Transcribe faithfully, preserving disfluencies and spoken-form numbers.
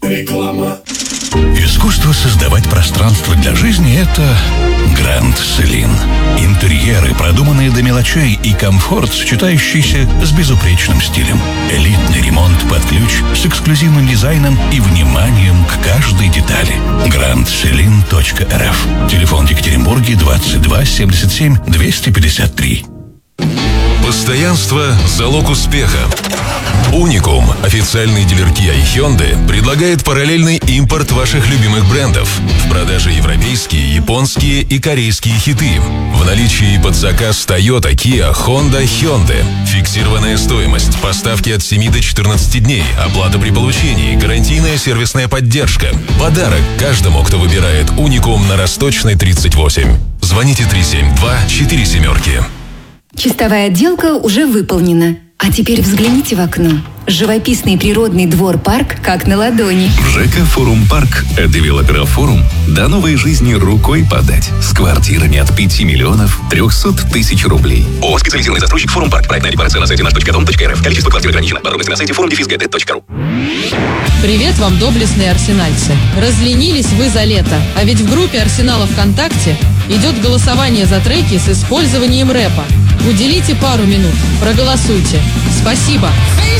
Реклама. Искусство создавать пространство для жизни – это Grand Celine. Интерьеры, продуманные до мелочей, и комфорт, сочетающийся с безупречным стилем. Элитный ремонт под ключ с эксклюзивным дизайном и вниманием к каждой детали. гранд селин точка эр эф. Телефон в Екатеринбурге двадцать два семьдесят семь двести пятьдесят три. Постоянство – залог успеха. Уникум, официальный дилер Kia и Hyundai, предлагает параллельный импорт ваших любимых брендов. В продаже европейские, японские и корейские хиты. В наличии под заказ Toyota, Kia, Honda, Hyundai. Фиксированная стоимость, поставки от семи до четырнадцати дней, оплата при получении, гарантийная сервисная поддержка. Подарок каждому, кто выбирает Уникум на Росточной тридцать восемь. Звоните три семь два четыре семерки. Чистовая отделка уже выполнена. А теперь взгляните в окно. Живописный природный двор-парк как на ладони. ЖК Форум Парк от девелопера Форум до новой жизни рукой подать. С квартирами от пяти миллионов трехсот тысяч рублей. О, специализированный застройщик Форум Парк. Проектная репарация на сайте наш точка дом точка эр эф. Количество квартир ограничено. Подробности на сайте форум дефис гэ дэ точка ру. Привет вам, доблестные арсенальцы. Разленились вы за лето. А ведь в группе Арсенала ВКонтакте идет голосование за треки с использованием рэпа. Уделите пару минут. Проголосуйте. Спасибо.